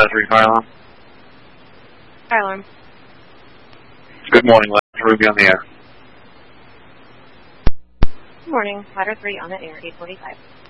Ladder 3 fire alarm. Fire alarm. Good morning, Ladder Ruby on the air. Good morning, Ladder 3 on the air, 845.